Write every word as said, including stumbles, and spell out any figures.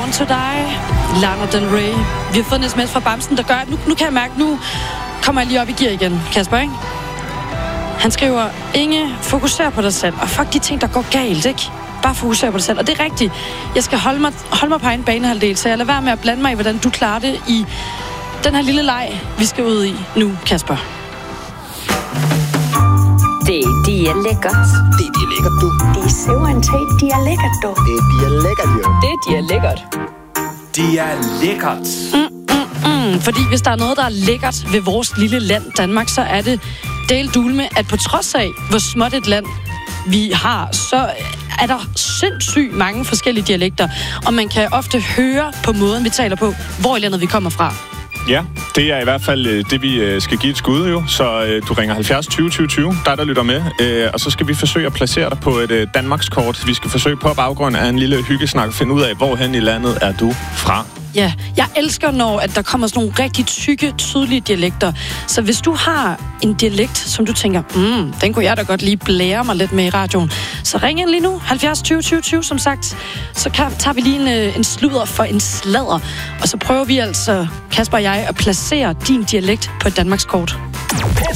Born to Die, Lana Del Rey. Vi har fået en sms fra Bamsen, der gør, at nu, nu kan jeg mærke, nu kommer jeg lige op i gear igen, Kasper, ikke? Han skriver, Inge, fokuser på dig selv, og fuck de ting, der går galt, ikke? Bare fokuser på dig selv. Og det er rigtigt. Jeg skal holde mig, holde mig på en banehalvdel, så jeg lader være med at blande mig i, hvordan du klarer det i den her lille leg, vi skal ud i nu, Kasper. Det er dialekkert. Det er dialekkert, du. Det er simpelthen dialekkert, du. Det er dialekkert, jo. Det er dialekkert. Det er lækkert. Mm, mm, mm. Fordi hvis der er noget, der er lækkert ved vores lille land, Danmark, så er det del dul med, at på trods af, hvor småt et land vi har, så er der sindssygt mange forskellige dialekter, og man kan ofte høre på måden, vi taler på, hvor i landet vi kommer fra. Ja, det er i hvert fald det, vi skal give et skud jo. Så du ringer halvfjerds tyve tyve tyve, dig der lytter med. Og så skal vi forsøge at placere dig på et Danmarkskort. Vi skal forsøge på baggrund af en lille hyggesnak at finde ud af, hvorhen i landet er du fra. Ja, jeg elsker, når at der kommer sådan nogle rigtig tykke, tydelige dialekter. Så hvis du har en dialekt, som du tænker, mm, den kunne jeg da godt lige blære mig lidt med i radioen, så ring ind lige nu, halvfjerds tyve tyve tyve, som sagt. Så kan, tager vi lige en, en sludder for en sladder, og så prøver vi altså, Kasper og jeg, at placere din dialekt på et Danmarkskort.